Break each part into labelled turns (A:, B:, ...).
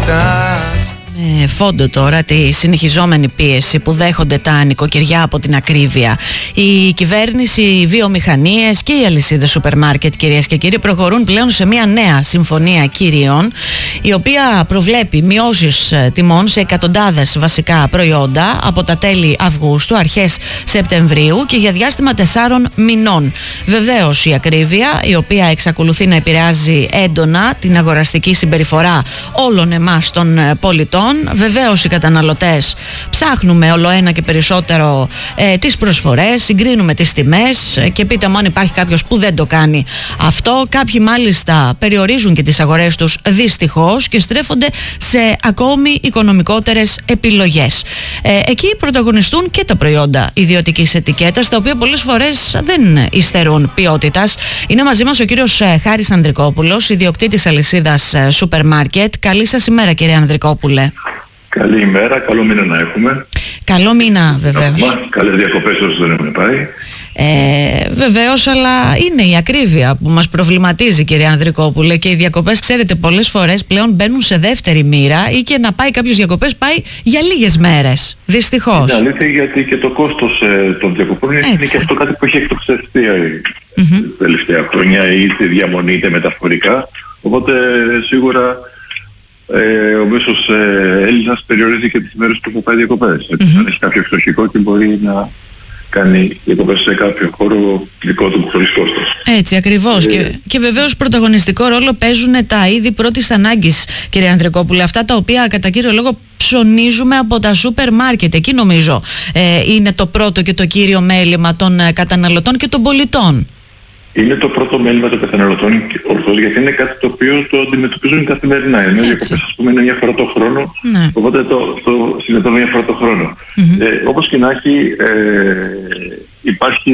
A: κοιτάς.
B: Με φόντο τώρα τη συνεχιζόμενη πίεση που δέχονται τα νοικοκυριά από την ακρίβεια, η κυβέρνηση, οι βιομηχανίες και οι αλυσίδες σούπερ μάρκετ, κυρίες και κύριοι, προχωρούν πλέον σε μια νέα συμφωνία κυρίων, η οποία προβλέπει μειώσεις τιμών σε εκατοντάδες βασικά προϊόντα από τα τέλη Αυγούστου, αρχές Σεπτεμβρίου και για διάστημα 4 μηνών. Βεβαίως η ακρίβεια, η οποία εξακολουθεί να επηρεάζει έντονα την αγοραστική συμπεριφορά όλων εμάς των πολιτών. Βεβαίως οι καταναλωτές ψάχνουμε όλο ένα και περισσότερο τις προσφορές, συγκρίνουμε τις τιμές και πείτε μου αν υπάρχει κάποιος που δεν το κάνει αυτό. Κάποιοι μάλιστα περιορίζουν και τις αγορές τους δυστυχώς και στρέφονται σε ακόμη οικονομικότερες επιλογές. Εκεί πρωταγωνιστούν και τα προϊόντα ιδιωτικής ετικέτας, τα οποία πολλές φορές δεν υστερούν ποιότητας. Είναι μαζί μας ο κύριος Χάρης Ανδρικόπουλος, ιδιοκτήτης αλυσίδας σούπερ μάρκετ. Καλή σας ημέρα, κύριε Ανδρικόπουλε.
C: Καλή ημέρα, καλό μήνα να έχουμε.
B: Καλό μήνα, βεβαίως.
C: Καλές διακοπές όσοι δεν έχουν πάει.
B: Βεβαίως, αλλά είναι η ακρίβεια που μας προβληματίζει, κύριε Ανδρικόπουλε, και οι διακοπές, ξέρετε, πολλές φορές πλέον μπαίνουν σε δεύτερη μοίρα ή και να πάει κάποιος διακοπές πάει για λίγες μέρες. Δυστυχώς.
C: Είναι αλήθεια, γιατί και το κόστος των διακοπών είναι και αυτό κάτι που έχει εκτοξευτεί τα τελευταία χρόνια, είτε διαμονή είτε μεταφορικά. Οπότε σίγουρα ο μέσος Έλληνας περιορίζει και τις μέρες που θα πάει διακοπές. Αν έχει κάποιο εξοχικό και μπορεί να κάνει διακοπές σε κάποιο χώρο δικό του χωρίς κόστος.
B: Έτσι ακριβώς. Και βεβαίως πρωταγωνιστικό ρόλο παίζουν τα είδη πρώτης ανάγκης, κύριε Ανδρικόπουλε. Αυτά τα οποία κατά κύριο λόγο ψωνίζουμε από τα σούπερ μάρκετ. Εκεί νομίζω είναι το πρώτο και το κύριο μέλημα των καταναλωτών και των πολιτών.
C: Είναι το πρώτο μέλημα των καταναλωτών ορθώς, γιατί είναι κάτι το οποίο το αντιμετωπίζουν καθημερινά. Ενώ οι διακοπές, ας πούμε, είναι μια φορά το χρόνο, οπότε το συνεδρώνουν μια φορά το χρόνο. Όπως και να έχει, υπάρχει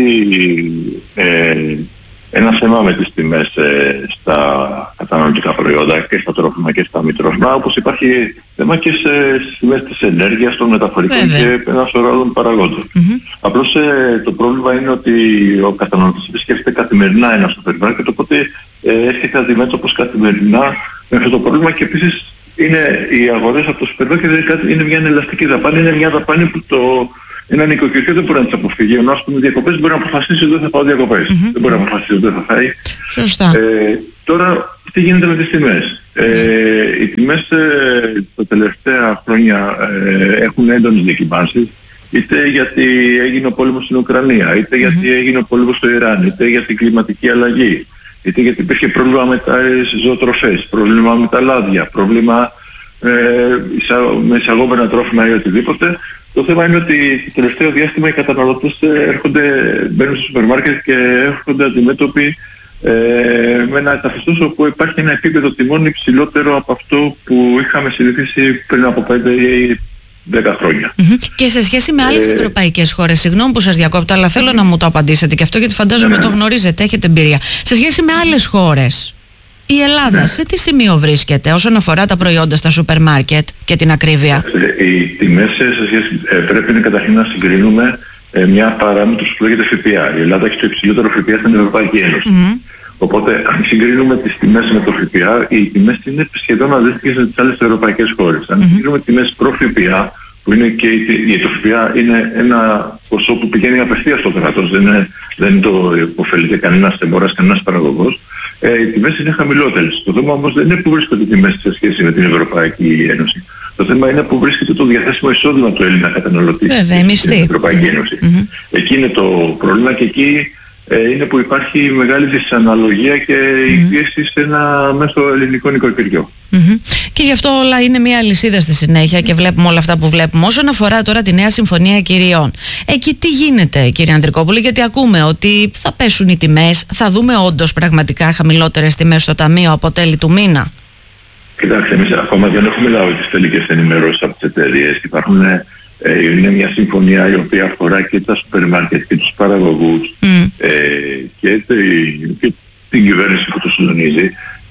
C: ένα θέμα με τις τιμές στα καταναλωτικά προϊόντα και στα τρόφιμα και στα μη τρόφιμα, όπως υπάρχει θέμα και στις τιμές της ενέργειας, των μεταφορικών και ένα σωρό άλλων παραγόντων. Απλώς το πρόβλημα είναι ότι ο καταναλωτής επισκέφτεται καθημερινά ένα σούπερ μάρκετ, οπότε έρχεται αντιμέτωπος καθημερινά με αυτό το πρόβλημα και επίσης οι αγορές από το σούπερ μάρκετ είναι μια ελαστική δαπάνη, είναι μια δαπάνη που ένα νοικοκυριό δεν μπορεί να τις αποφύγει. Ενώ ας πούμε διακοπές μπορεί να αποφασίσει ότι δεν θα πάω διακοπές. Δεν μπορεί να αποφασίσει ότι δεν θα φάει.
B: Σωστά.
C: Τώρα τι γίνεται με τις τιμές. Οι τιμές τα τελευταία χρόνια έχουν έντονες διακυμάνσεις. Είτε γιατί έγινε ο πόλεμος στην Ουκρανία, είτε γιατί έγινε ο πόλεμος στο Ιράν, είτε για την κλιματική αλλαγή, είτε γιατί υπήρχε πρόβλημα με τις ζωοτροφές, πρόβλημα με τα λάδια, πρόβλημα με εισαγόμενα τρόφιμα ή οτιδήποτε. Το θέμα είναι ότι το τελευταίο διάστημα οι καταναλωτές μπαίνουν στο σούπερ μάρκετ και έρχονται αντιμέτωποι με ένα καθεστώς όπου υπάρχει ένα επίπεδο τιμών υψηλότερο από αυτό που είχαμε συνηθίσει πριν από 5 ή 10 χρόνια.
B: Και σε σχέση με άλλες ευρωπαϊκές χώρες, συγγνώμη που σας διακόπτω, αλλά θέλω να μου το απαντήσετε και αυτό, γιατί φαντάζομαι το γνωρίζετε, έχετε εμπειρία. Σε σχέση με άλλες χώρες, η Ελλάδα σε τι σημείο βρίσκεται όσον αφορά τα προϊόντα στα σούπερ μάρκετ και την ακρίβεια?
C: Οι τιμές σε σχέση, πρέπει καταρχήν να συγκρίνουμε μια παράμετρος που λέγεται ΦΠΑ. Η Ελλάδα έχει το υψηλότερο ΦΠΑ στην Ευρωπαϊκή Ένωση. Οπότε αν συγκρίνουμε τις τιμές με το ΦΠΑ, οι τιμές είναι σχεδόν αντίστοιχες με τις άλλες ευρωπαϊκές χώρες. Αν συγκρίνουμε τιμές προ ΦΠΑ, που είναι και το ΦΠΑ είναι ένα ποσό που πηγαίνει απευθείας στο κράτος, δεν το υποφελείται κανένας εμπόρας, κανένας παραγωγός, οι τιμές είναι χαμηλότερες. Το θέμα όμως δεν είναι που βρίσκονται οι τιμές σε σχέση με την Ευρωπαϊκή Ένωση. Το θέμα είναι που βρίσκεται το διαθέσιμο εισόδημα του Έλληνα καταναλωτή στην Ευρωπαϊκή Ένωση. Εκεί είναι το πρόβλημα και εκεί είναι που υπάρχει μεγάλη δυσαναλογία και η πίεση σε ένα μέσο ελληνικό νοικοκυριό.
B: Και γι' αυτό όλα είναι μια αλυσίδα στη συνέχεια και βλέπουμε όλα αυτά που βλέπουμε. Όσον αφορά τώρα τη νέα συμφωνία κυριών, εκεί τι γίνεται, κύριε Ανδρικόπουλε? Γιατί ακούμε ότι θα πέσουν οι τιμές, θα δούμε όντως πραγματικά χαμηλότερες τιμές στο ταμείο από τέλη του μήνα?
C: Κοιτάξτε, εμείς ακόμα δεν έχουμε λάβει τις τελικές ενημερώσεις από τις εταιρείες. Είναι μια συμφωνία η οποία αφορά και τα σούπερ μάρκετ και τους παραγωγούς και την κυβέρνηση που το συντονίζει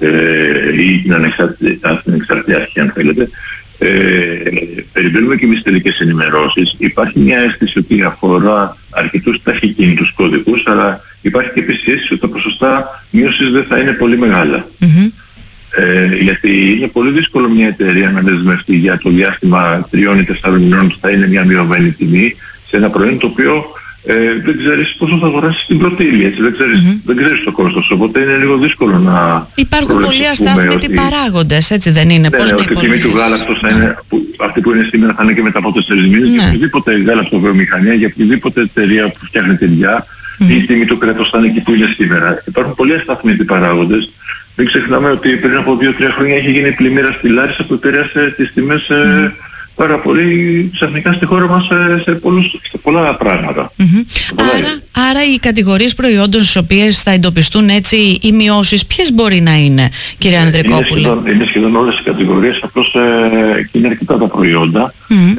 C: ή την ανεξάρτητη αρχή, αν θέλετε. Περιμένουμε και εμείς τελικές ενημερώσεις. Υπάρχει μια αίσθηση ότι αφορά αρκετούς ταχυκίνητους κώδικους, αλλά υπάρχει και επίσης αίσθηση ότι τα ποσοστά μείωσης δεν θα είναι πολύ μεγάλα. Γιατί είναι πολύ δύσκολο μια εταιρεία να δεσμευτεί για το διάστημα 3 ή 4 μηνών που θα είναι μια μειωμένη τιμή σε ένα προϊόν το οποίο δεν ξέρεις πόσο θα αγοράσεις την πρώτη ύλη, έτσι, δεν ξέρεις το κόστος, οπότε είναι λίγο δύσκολο να...
B: Υπάρχουν πολλοί αστάθμιτοι παράγοντες, έτσι δεν είναι?
C: Ναι, ότι η τιμή του γάλακτος θα είναι, αυτή που είναι σήμερα θα είναι και μετά από 4 μήνες, για οποιοδήποτε γάλακτοβιομηχανία, για οποιοδήποτε εταιρεία που φτιάχνει τυριά, η τιμή του κρέατος θα είναι εκεί που είναι σήμερα. Υπάρχουν πολλοί αστάθμιτοι παράγοντες. Μην ξεχνάμε ότι πριν από 2-3 χρόνια είχε γίνει πλημμύρα στη Λάρισα που επηρέασε τις τιμές πάρα πολύ ξαφνικά στη χώρα μας σε πολλά πράγματα.
B: Άρα οι κατηγορίες προϊόντων στις οποίες θα εντοπιστούν έτσι οι μειώσεις, ποιες μπορεί να είναι, κύριε Ανδρικόπουλε?
C: Είναι σχεδόν όλες οι κατηγορίες, απλώς είναι αρκετά τα προϊόντα.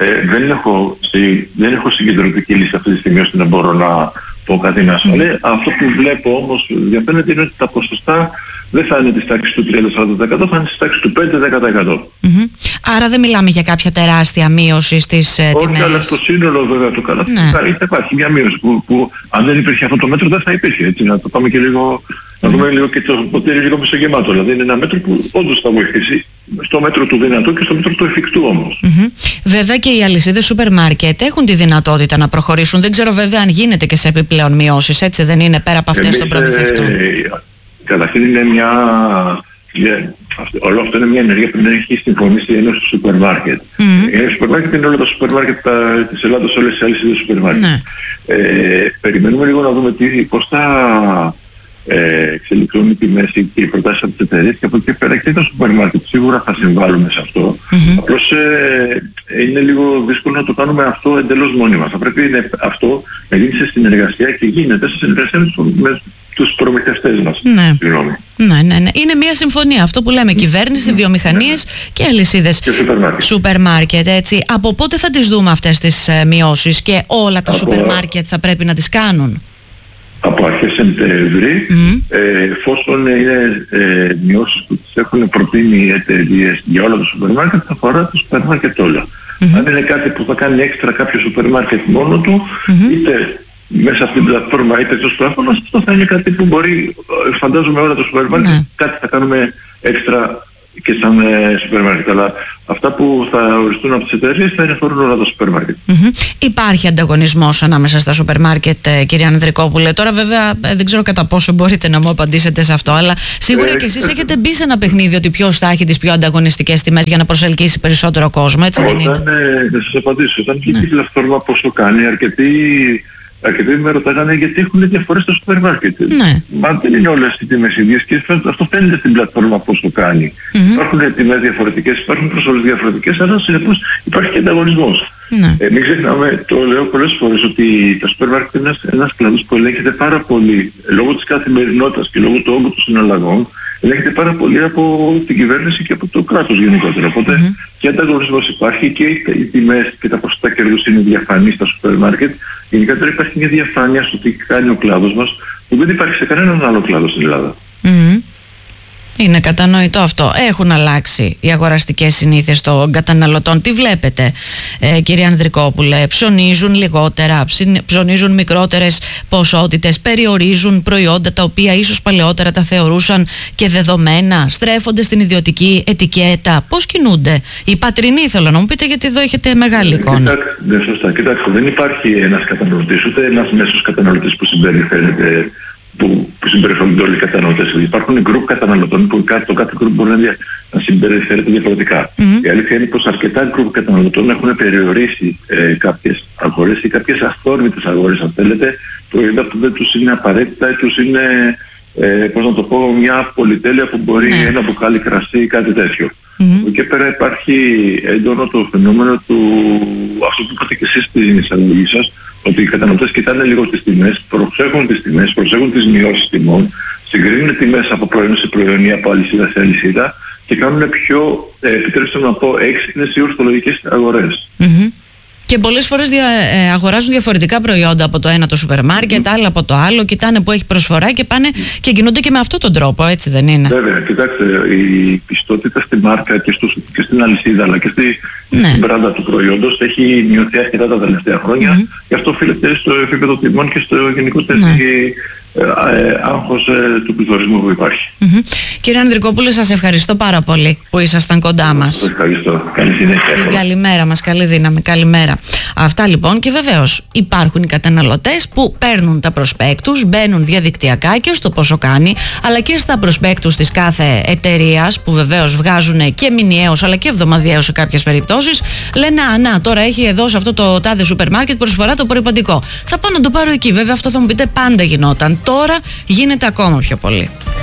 C: Δεν έχω συγκεντρωτική λύση αυτή τη στιγμή ώστε να μπορώ να πω κάτι να ασφαλεί. Αυτό που βλέπω όμως διαφαίνεται είναι ότι τα ποσοστά δεν θα είναι της τάξης του 30-40%, θα είναι της τάξης του 5-10%.
B: Άρα δεν μιλάμε για κάποια τεράστια μείωση στις τιμές?
C: Όχι, αλλά στο σύνολο βέβαια του καλάθι θα υπάρχει μια μείωση που αν δεν υπήρχε αυτό το μέτρο δεν θα υπήρχε. Έτσι, να το πάμε και λίγο, να δούμε λίγο και το ποτήρι λίγο μισογεμάτο. Δηλαδή είναι ένα μέτρο που όντως θα βοηθήσει στο μέτρο του δυνατού και στο μέτρο του εφικτού όμως.
B: Βέβαια και οι αλυσίδες σούπερ μάρκετ έχουν τη δυνατότητα να προχωρήσουν. Δεν ξέρω βέβαια αν γίνεται και σε επιπλέον μειώσεις, έτσι δεν είναι, πέρα από αυτές των προμηθευτών?
C: Καταρχήν είναι όλο αυτό είναι μια ενέργεια που δεν έχει συμφωνήσει η Ένωση του Σούπερ Μάρκετ. Η Ένωση του Σούπερ Μάρκετ είναι όλα τα σούπερ μάρκετ της Ελλάδας, όλες οι αλυσίδες σούπερ μάρκετ. Περιμένουμε λίγο να δούμε πώς θα εξελιχθούν οι τιμές και οι προτάσεις από τις εταιρείες και από εκεί πέρα και τα σούπερ μάρκετ σίγουρα θα συμβάλλουμε σε αυτό. Απλώς είναι λίγο δύσκολο να το κάνουμε αυτό εντελώς μόνοι μας. Θα πρέπει αυτό να γίνει σε συνεργασία και γίνεται σε συνεργασία με τους προμηθευτές μας.
B: Ναι. Είναι μια συμφωνία. Αυτό που λέμε, κυβέρνηση, βιομηχανίες και αλυσίδες σούπερ μάρκετ. Έτσι. Από πότε θα τις δούμε αυτές τις μειώσεις και όλα τα σούπερ μάρκετ θα πρέπει να τις κάνουν?
C: Από αρχές Σεπτέμβρη, εφόσον είναι μειώσεις που τις έχουν προτείνει οι εταιρείες για όλα τα σούπερ μάρκετ, θα αφορά τα σούπερ μάρκετ όλα. Αν είναι κάτι που θα κάνει έξτρα κάποιο σούπερ μάρκετ μόνο του, είτε μέσα από την πλατφόρμα είτε εκτός πλατφόρμας, αυτό θα είναι κάτι που μπορεί, φαντάζομαι όλα τα σούπερ μάρκετ, κάτι θα κάνουμε έξτρα και σαν σούπερ μάρκετ. Αλλά αυτά που θα οριστούν από τις εταιρείες θα είναι αφορούν όλα τα σούπερ μάρκετ.
B: Υπάρχει ανταγωνισμός ανάμεσα στα σούπερ μάρκετ, κύριε Ανδρικόπουλε? Τώρα βέβαια δεν ξέρω κατά πόσο μπορείτε να μου απαντήσετε σε αυτό, αλλά σίγουρα και εσείς έχετε μπει σε ένα παιχνίδι ότι ποιος θα έχει τις πιο ανταγωνιστικές τιμές για να προσελκύσει περισσότερο κόσμο, έτσι δεν είναι?
C: Θα σας απαντήσω. Όταν βγήκε η πλατφόρμα πόσο κάνει, αρκετοί με ρωτάγανε γιατί έχουν διαφορές στα σούπερ μάρκετ. Μα δεν είναι όλες οι τιμές ίδιες και αυτό φαίνεται στην πλατφόρμα πόσο κάνει. Υπάρχουν τιμές διαφορετικές, υπάρχουν προσφορές διαφορετικές, αλλά συνεπώς υπάρχει και ανταγωνισμός. Μην ξεχνάμε, το λέω πολλές φορές, ότι τα σούπερ μάρκετ είναι ένας κλάδος που ελέγχεται πάρα πολύ λόγω της καθημερινότητας και λόγω του όγκου των συναλλαγών. Ελέγχεται πάρα πολύ από την κυβέρνηση και από το κράτος γενικότερα. Οπότε και ανταγωνισμός υπάρχει και οι τιμές και τα ποσοστά κερδούς είναι διαφανείς στα σούπερ μάρκετ. Γενικότερα υπάρχει μια διαφάνεια στο τι κάνει ο κλάδος μας που δεν υπάρχει σε κανέναν άλλο κλάδο στην Ελλάδα.
B: Είναι κατανοητό αυτό. Έχουν αλλάξει οι αγοραστικές συνήθειες των καταναλωτών. Τι βλέπετε, κύριε Ανδρικόπουλε? Ψωνίζουν λιγότερα, ψωνίζουν μικρότερες ποσότητες, περιορίζουν προϊόντα τα οποία ίσως παλαιότερα τα θεωρούσαν και δεδομένα, στρέφονται στην ιδιωτική ετικέτα? Πώς κινούνται οι πατρινοί, θέλω να μου πείτε, γιατί εδώ έχετε μεγάλη εικόνα.
C: Σωστά. Κοιτάξτε, δεν υπάρχει ένας καταναλωτής, ούτε ένας μέσος καταναλωτής που συμπεριφέρεται, που συμπεριφέρονται όλοι οι καταναλωτές. Υπάρχουν γκρουπ καταναλωτών που το κάθε γκρουπ μπορεί να συμπεριφέρεται διαφορετικά. Η αλήθεια είναι πως αρκετά γκρουπ καταναλωτών έχουν περιορίσει κάποιες αγορές ή κάποιες αυθόρμητες αγορές, αν θέλετε, προϊόντα που δεν τους είναι απαραίτητα ή τους είναι, πώς να το πω, μια πολυτέλεια που μπορεί ένα μπουκάλι κρασί ή κάτι τέτοιο. Και πέρα υπάρχει έντονο το φαινόμενο του, αυτό που είπατε και εσείς στην εισαγωγή σας, ότι οι καταναλωτές κοιτάνε λίγο τις τιμές, προσέχουν τις τιμές, προσέχουν τις μειώσεις τιμών, συγκρίνουν τιμές από προϊόν σε προϊόν ή από αλυσίδα σε αλυσίδα και κάνουν πιο, επιτρέψτε να πω, έξυπνες ή ορθολογικές αγορές.
B: Και πολλές φορές αγοράζουν διαφορετικά προϊόντα από το ένα το σούπερ μάρκετ, άλλα από το άλλο, κοιτάνε που έχει προσφορά και πάνε και κινούνται και με αυτόν τον τρόπο, έτσι δεν είναι?
C: Βέβαια, κοιτάξτε, η πιστότητα στη μάρκα και στην αλυσίδα αλλά και στην μπράντα του προϊόντος έχει μειωθεί αρκετά τα τελευταία χρόνια. Γι' αυτό οφείλεται στο επίπεδο τιμών και στο γενικότερο άγχος του πληθωρισμού που υπάρχει.
B: Κύριε Ανδρικόπουλε, σας ευχαριστώ πάρα πολύ που ήσασταν κοντά μας.
C: Σας ευχαριστώ. Καλή συνέχεια.
B: Καλημέρα μας, καλή δύναμη, καλημέρα. Αυτά λοιπόν, και βεβαίως υπάρχουν οι καταναλωτές που παίρνουν τα προσπέκτους, μπαίνουν διαδικτυακά και στο πόσο κάνει, αλλά και στα προσπέκτους της κάθε εταιρείας που βεβαίως βγάζουν και μηνιαίως αλλά και εβδομαδιαίως σε κάποιες περιπτώσεις. Λένε να, τώρα έχει εδώ σε αυτό το τάδε σούπερ μάρκετ προσφορά το απορρυπαντικό. Θα πάω να το πάρω εκεί. Βέβαια αυτό θα μου πείτε πάντα γινόταν. Τώρα γίνεται ακόμα πιο πολύ.